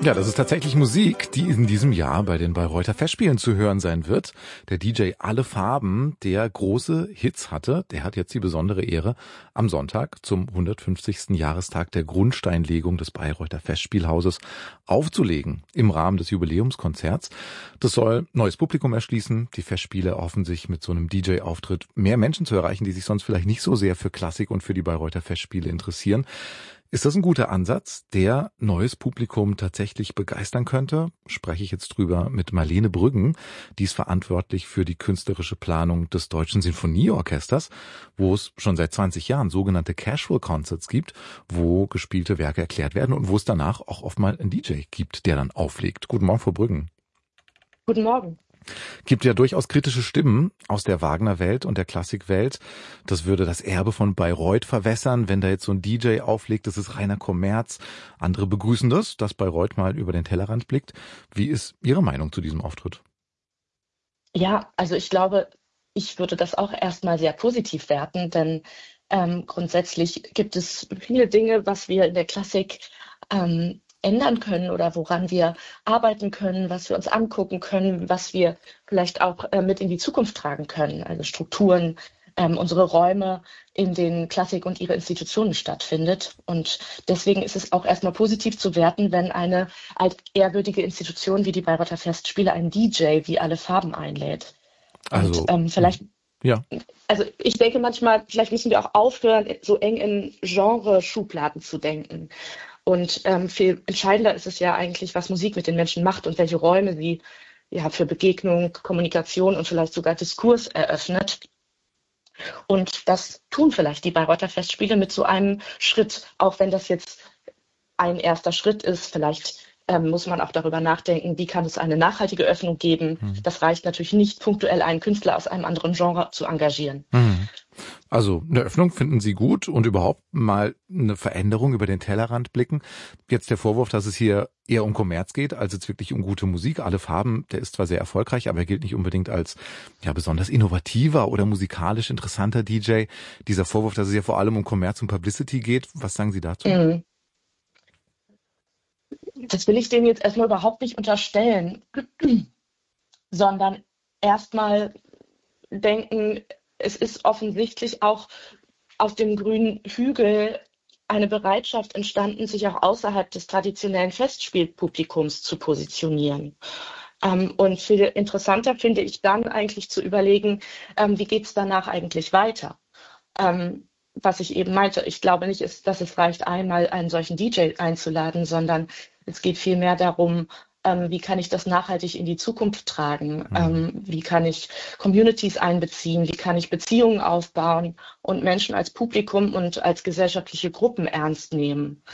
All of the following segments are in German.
Ja, das ist tatsächlich Musik, die in diesem Jahr bei den Bayreuther Festspielen zu hören sein wird. Der DJ Alle Farben, der große Hits hatte, der hat jetzt die besondere Ehre, am Sonntag zum 150. Jahrestag der Grundsteinlegung des Bayreuther Festspielhauses aufzulegen im Rahmen des Jubiläumskonzerts. Das soll neues Publikum erschließen. Die Festspiele erhoffen sich mit so einem DJ-Auftritt mehr Menschen zu erreichen, die sich sonst vielleicht nicht so sehr für Klassik und für die Bayreuther Festspiele interessieren. Ist das ein guter Ansatz, der neues Publikum tatsächlich begeistern könnte? Spreche ich jetzt drüber mit Marlene Brüggen. Die ist verantwortlich für die künstlerische Planung des Deutschen Sinfonieorchesters, wo es schon seit 20 Jahren sogenannte Casual Concerts gibt, wo gespielte Werke erklärt werden und wo es danach auch oft mal einen DJ gibt, der dann auflegt. Guten Morgen, Frau Brüggen. Guten Morgen. Gibt ja durchaus kritische Stimmen aus der Wagner-Welt und der Klassikwelt. Das würde das Erbe von Bayreuth verwässern, wenn da jetzt so ein DJ auflegt. Das ist reiner Kommerz. Andere begrüßen das, dass Bayreuth mal über den Tellerrand blickt. Wie ist Ihre Meinung zu diesem Auftritt? Ja, also ich glaube, ich würde das auch erstmal sehr positiv werten, denn grundsätzlich gibt es viele Dinge, was wir in der Klassik ändern können oder woran wir arbeiten können, was wir uns angucken können, was wir vielleicht auch mit in die Zukunft tragen können. Also Strukturen, unsere Räume, in denen Klassik und ihre Institutionen stattfindet. Und deswegen ist es auch erstmal positiv zu werten, wenn eine altehrwürdige Institution wie die Bayreuther Festspiele einen DJ wie Alle Farben einlädt. Also, Und vielleicht, ja. Also ich denke manchmal, vielleicht müssen wir auch aufhören, so eng in Genre-Schubladen zu denken. Und viel entscheidender ist es ja eigentlich, was Musik mit den Menschen macht und welche Räume sie ja für Begegnung, Kommunikation und vielleicht sogar Diskurs eröffnet. Und das tun vielleicht die Bayreuther Festspiele mit so einem Schritt, auch wenn das jetzt ein erster Schritt ist. Vielleicht muss man auch darüber nachdenken, wie kann es eine nachhaltige Öffnung geben. Das reicht natürlich nicht, punktuell einen Künstler aus einem anderen Genre zu engagieren. Also eine Öffnung finden Sie gut und überhaupt mal eine Veränderung über den Tellerrand blicken. Jetzt der Vorwurf, dass es hier eher um Kommerz geht, als jetzt wirklich um gute Musik. Alle Farben, der ist zwar sehr erfolgreich, aber er gilt nicht unbedingt als ja besonders innovativer oder musikalisch interessanter DJ. Dieser Vorwurf, dass es ja vor allem um Kommerz und Publicity geht, was sagen Sie dazu? Das will ich denen jetzt erstmal überhaupt nicht unterstellen, sondern erstmal denken, es ist offensichtlich auch auf dem grünen Hügel eine Bereitschaft entstanden, sich auch außerhalb des traditionellen Festspielpublikums zu positionieren. Und viel interessanter finde ich dann eigentlich zu überlegen, wie geht es danach eigentlich weiter? Was ich eben meinte, ich glaube nicht, dass es reicht, einmal einen solchen DJ einzuladen, sondern es geht vielmehr darum, wie kann ich das nachhaltig in die Zukunft tragen? Wie kann ich Communities einbeziehen? Wie kann ich Beziehungen aufbauen und Menschen als Publikum und als gesellschaftliche Gruppen ernst nehmen?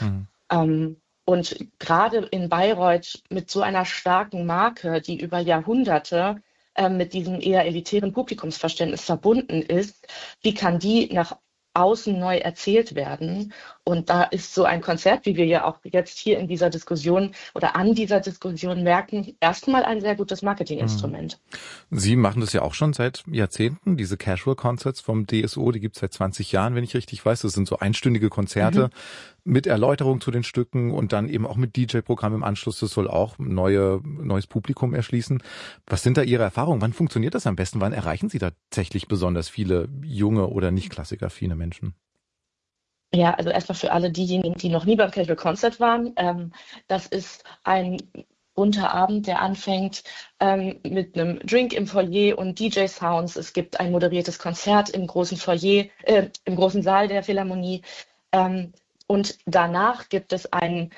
Und gerade in Bayreuth mit so einer starken Marke, die über Jahrhunderte mit diesem eher elitären Publikumsverständnis verbunden ist, wie kann die nach außen neu erzählt werden? Und da ist so ein Konzert, wie wir ja auch jetzt hier in dieser Diskussion oder an dieser Diskussion merken, erstmal ein sehr gutes Marketinginstrument. Sie machen das ja auch schon seit Jahrzehnten, diese Casual Concerts vom DSO, die gibt es seit 20 Jahren, wenn ich richtig weiß. Das sind so einstündige Konzerte mit Erläuterung zu den Stücken und dann eben auch mit DJ-Programm im Anschluss. Das soll auch neues Publikum erschließen. Was sind da Ihre Erfahrungen? Wann funktioniert das am besten? Wann erreichen Sie tatsächlich besonders viele junge oder nicht klassikaffine Menschen? Ja, also erstmal für alle diejenigen, die noch nie beim Casual Concert waren. Das ist ein bunter Abend, der anfängt mit einem Drink im Foyer und DJ-Sounds. Es gibt ein moderiertes Konzert im großen Foyer, im großen Saal der Philharmonie. Und danach gibt es einen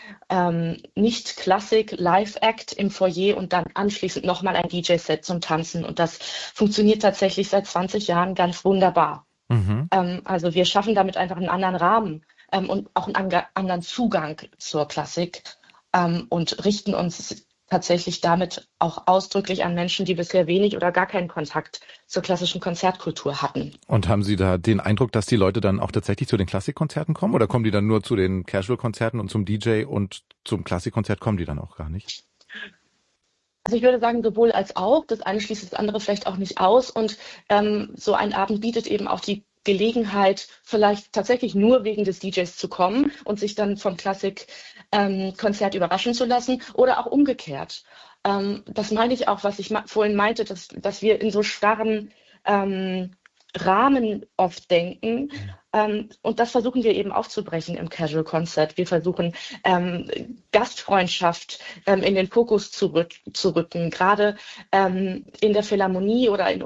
Nicht-Klassik-Live-Act im Foyer und dann anschließend nochmal ein DJ-Set zum Tanzen. Und das funktioniert tatsächlich seit 20 Jahren ganz wunderbar. Also wir schaffen damit einfach einen anderen Rahmen und auch einen anderen Zugang zur Klassik und richten uns tatsächlich damit auch ausdrücklich an Menschen, die bisher wenig oder gar keinen Kontakt zur klassischen Konzertkultur hatten. Und haben Sie da den Eindruck, dass die Leute dann auch tatsächlich zu den Klassikkonzerten kommen oder kommen die dann nur zu den Casual-Konzerten und zum DJ und zum Klassikkonzert kommen die dann auch gar nicht? Also ich würde sagen, sowohl als auch. Das eine schließt das andere vielleicht auch nicht aus. Und so ein Abend bietet eben auch die Gelegenheit, vielleicht tatsächlich nur wegen des DJs zu kommen und sich dann von Klassik Konzert überraschen zu lassen oder auch umgekehrt. Das meine ich auch, was ich vorhin meinte, dass wir in so starren Rahmen oft denken. Und das versuchen wir eben aufzubrechen im Casual Concert. Wir versuchen Gastfreundschaft in den Fokus zu rücken. Gerade in der Philharmonie oder in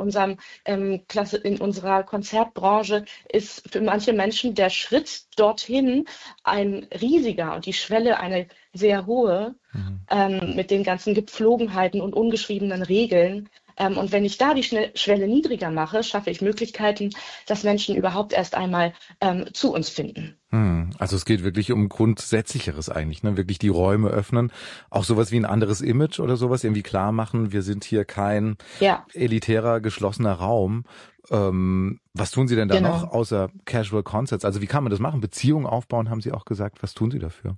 unserer Konzertbranche ist für manche Menschen der Schritt dorthin ein riesiger und die Schwelle eine sehr hohe mit den ganzen Gepflogenheiten und ungeschriebenen Regeln. Und wenn ich da die Schwelle niedriger mache, schaffe ich Möglichkeiten, dass Menschen überhaupt erst einmal zu uns finden. Also es geht wirklich um Grundsätzlicheres eigentlich, ne? Wirklich die Räume öffnen, auch sowas wie ein anderes Image oder sowas irgendwie klar machen. Wir sind hier kein elitärer, geschlossener Raum. Was tun Sie denn da noch außer Casual Concerts? Also wie kann man das machen? Beziehungen aufbauen, haben Sie auch gesagt. Was tun Sie dafür?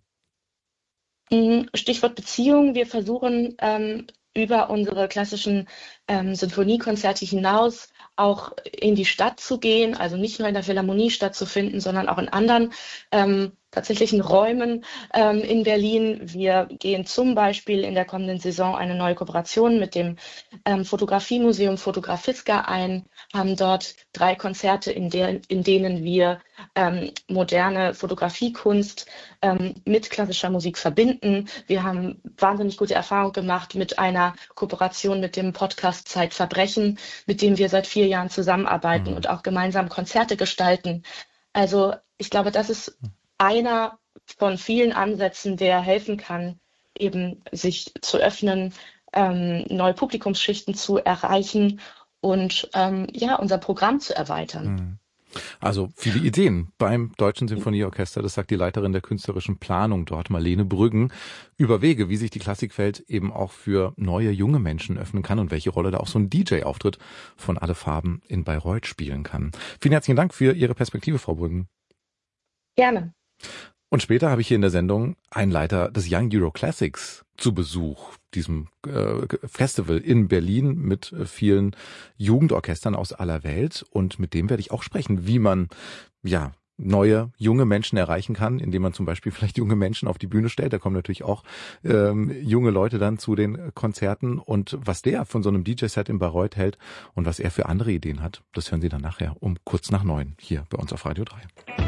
Stichwort Beziehung. Wir versuchen über unsere klassischen Sinfoniekonzerte hinaus auch in die Stadt zu gehen, also nicht nur in der Philharmonie stattzufinden, sondern auch in anderen tatsächlichen Räumen in Berlin. Wir gehen zum Beispiel in der kommenden Saison eine neue Kooperation mit dem Fotografiemuseum Fotografiska ein, haben dort 3 Konzerte, in denen wir moderne Fotografiekunst mit klassischer Musik verbinden. Wir haben wahnsinnig gute Erfahrungen gemacht mit einer Kooperation mit dem Podcast Zeitverbrechen, mit dem wir seit 4 Jahren zusammenarbeiten und auch gemeinsam Konzerte gestalten. Also ich glaube, das ist einer von vielen Ansätzen, der helfen kann, eben sich zu öffnen, neue Publikumsschichten zu erreichen und unser Programm zu erweitern. Also viele Ideen beim Deutschen Sinfonieorchester, das sagt die Leiterin der künstlerischen Planung dort, Marlene Brüggen, über Wege, wie sich die Klassikwelt eben auch für neue, junge Menschen öffnen kann und welche Rolle da auch so ein DJ-Auftritt von Alle Farben in Bayreuth spielen kann. Vielen herzlichen Dank für Ihre Perspektive, Frau Brüggen. Gerne. Und später habe ich hier in der Sendung einen Leiter des Young Euro Classics zu Besuch, diesem Festival in Berlin mit vielen Jugendorchestern aus aller Welt. Und mit dem werde ich auch sprechen, wie man neue, junge Menschen erreichen kann, indem man zum Beispiel vielleicht junge Menschen auf die Bühne stellt. Da kommen natürlich auch junge Leute dann zu den Konzerten. Und was der von so einem DJ-Set in Bayreuth hält und was er für andere Ideen hat, das hören Sie dann nachher um kurz nach 9 hier bei uns auf Radio 3.